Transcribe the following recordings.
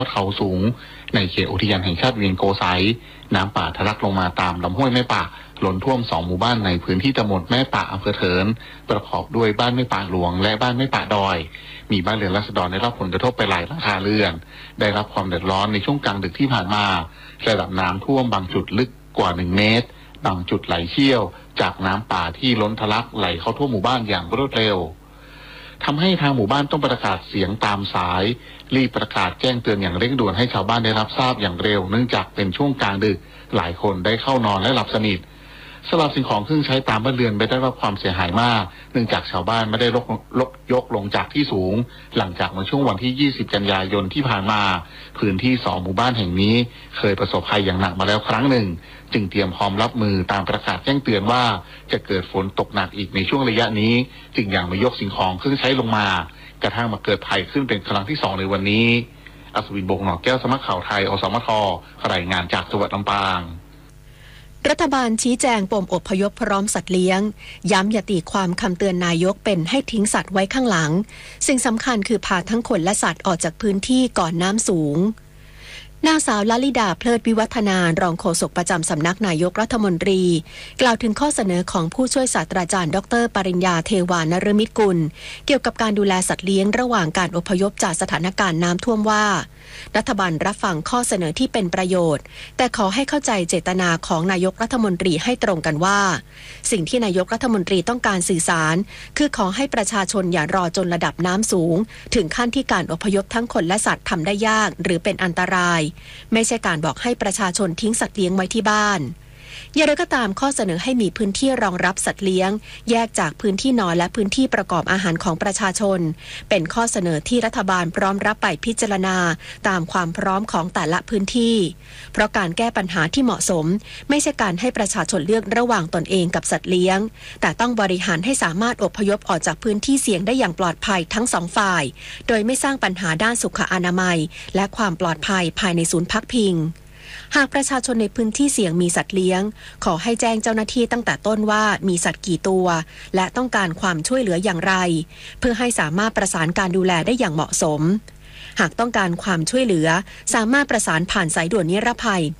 เขาสูงในเขตอุทยานแห่งชาติเวียงโกไซน้ำป่าทะลักลงมาตามลำห้วยแม่ป่าล้นท่วม2 หมู่บ้านในพื้นที่ตำบลแม่ป่าอำเภอเถินประกอบด้วยบ้านแม่ป่าหลวงและบ้านแม่ป่าดอยมีบ้านเรือนราษฎรได้รับผลกระทบไปหลายหลังคาเรือนได้รับความเดือดร้อนในช่วงกลางดึกที่ผ่านมาระดับน้ำท่วมบางจุดลึกกว่า1 เมตรบางจุดไหลเชี่ยวจากน้ำป่าที่ล้นทะลักไหลเข้าท่วมหมู่บ้านอย่างรวดเร็วทำให้ทางหมู่บ้านต้องประกาศเสียงตามสายรีบประกาศแจ้งเตือนอย่างเร่งด่วนให้ชาวบ้านได้รับทราบอย่างเร็วเนื่องจากเป็นช่วงกลางดึกหลายคนได้เข้านอนและหลับสนิทสลับสิ่งของเครื่องใช้ตามบ้านเรือนไม่ได้รับความเสียหายมากเนื่องจากชาวบ้านไม่ได้ยกลงจากที่สูงหลังจากเมื่อช่วงวันที่20 กันยายนที่ผ่านมาพื้นที่2 หมู่บ้านแห่งนี้เคยประสบภัยอย่างหนักมาแล้วครั้งหนึ่งจึงเตรียมพร้อมรับมือตามประกาศแจ้งเตือนว่าจะเกิดฝนตกหนักอีกในช่วงระยะนี้จึงยังไม่ยกสิ่งของเครื่องใช้ลงมากระทั่งมาเกิดภัยขึ้นเป็นครั้งที่2ในวันนี้อัศวิน บกหนองแก้วสำนักข่าวไทยอสมทรายงานจากจังหวัดลำปางรัฐบาลชี้แจงปมอพยพพร้อมสัตว์เลี้ยงย้ำยติความคำเตือนนายกเป็นให้ทิ้งสัตว์ไว้ข้างหลังสิ่งสำคัญคือพาทั้งคนและสัตว์ออกจากพื้นที่ก่อนน้ำสูงนางสาวลลิดาเพลิดวิวัฒนารองโฆษกประจำสำนักนายกรัฐมนตรีกล่าวถึงข้อเสนอของผู้ช่วยศาสตราจารย์ดร.ปริญญาเทวานฤมิตกุลเกี่ยวกับการดูแลสัตว์เลี้ยงระหว่างการอพยพจากสถานการณ์น้ำท่วมว่ารัฐบาลรับฟังข้อเสนอที่เป็นประโยชน์แต่ขอให้เข้าใจเจตนาของนายกรัฐมนตรีให้ตรงกันว่าสิ่งที่นายกรัฐมนตรีต้องการสื่อสารคือขอให้ประชาชนอย่ารอจนระดับน้ำสูงถึงขั้นที่การอพยพทั้งคนและสัตว์ทำได้ยากหรือเป็นอันตรายไม่ใช่การบอกให้ประชาชนทิ้งสัตว์เลี้ยงไว้ที่บ้านอย่างไรก็ตามข้อเสนอให้มีพื้นที่รองรับสัตว์เลี้ยงแยกจากพื้นที่นอนและพื้นที่ประกอบอาหารของประชาชนเป็นข้อเสนอที่รัฐบาลพร้อมรับไปพิจารณาตามความพร้อมของแต่ละพื้นที่เพราะการแก้ปัญหาที่เหมาะสมไม่ใช่การให้ประชาชนเลือกระหว่างตนเองกับสัตว์เลี้ยงแต่ต้องบริหารให้สามารถอพยพออกจากพื้นที่เสี่ยงได้อย่างปลอดภัยทั้ง2 ฝ่ายโดยไม่สร้างปัญหาด้านสุขอนามัยและความปลอดภัยภายในศูนย์พักพิงหากประชาชนในพื้นที่เสี่ยงมีสัตว์เลี้ยงขอให้แจ้งเจ้าหน้าที่ตั้งแต่ต้นว่ามีสัตว์กี่ตัวและต้องการความช่วยเหลืออย่างไรเพื่อให้สามารถประสานการดูแลได้อย่างเหมาะสมหากต้องการความช่วยเหลือสามารถประสานผ่านสายด่วนนิรภัย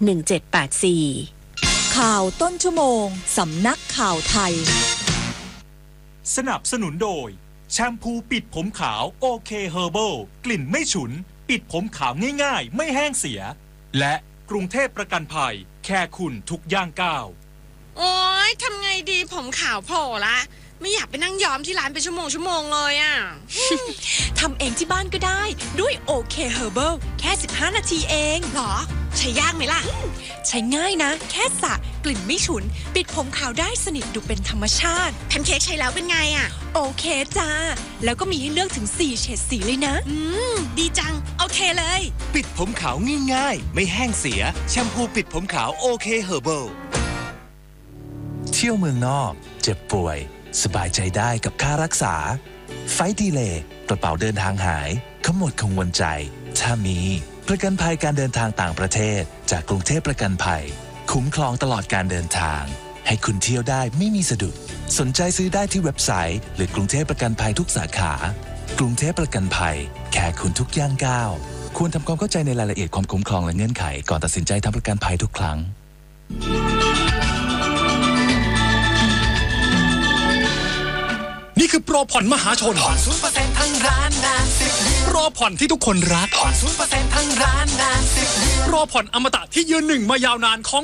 1784 ข่าวต้นชั่วโมงสำนักข่าวไทยสนับสนุนโดยแชมพูปิดผมขาวโอเคเฮอร์เบิลกลิ่นไม่ฉุนปิดผมขาวง่ายๆไม่แห้งเสียและกรุงเทพประกันภัยแค่คุณทุกย่างก้าวโอ๊ยทำไงดีผมขาวโผล่ละไม่อยากไปนั่งย้อมที่ร้านเป็นชั่วโมงเลยอ่ะทำเองที่บ้านก็ได้ด้วยโอเคเฮอร์เบิลแค่15 นาทีเองหรอใช้ยากไหมล่ะใช้ง่ายนะแค่สระกลิ่นไม่ฉุนปิดผมขาวได้สนิทดูเป็นธรรมชาติแพนเค้กใช้แล้วเป็นไงอ่ะโอเคจ้าแล้วก็มีให้เลือกถึง4 เฉดสีเลยนะดีจังโอเคเลยปิดผมขาวง่ายๆไม่แห้งเสียแชมพูปิดผมขาวโอเคเฮอร์เบิลเที่ยวเมืองนอกเจ็บป่วยสบายใจได้กับค่ารักษาไฟดีเลย์กระเป๋าเดินทางหายขมวดกังวลใจถ้ามีประกันภัยการเดินทางต่างประเทศจากกรุงเทพประกันภัยคุ้มครองตลอดการเดินทางให้คุณเที่ยวได้ไม่มีสะดุดสนใจซื้อได้ที่เว็บไซต์หรือกรุงเทพประกันภัยทุกสาขากรุงเทพประกันภัยแค่คุณทุกย่างก้าวควรทำความเข้าใจในรายละเอียดความคุ้มครองและเงื่อนไขก่อนตัดสินใจทำประกันภัยทุกครั้งนี่คือโปรผ่อนมหาชนผ่อน 0% ทั้งร้านนาน10 เดือนโปรผ่อนที่ทุกคนรักผ่อน 0% ทั้งร้านนาน10 เดือนโปรผ่อนอมตะที่ยืนหนึ่งมายาวนานของ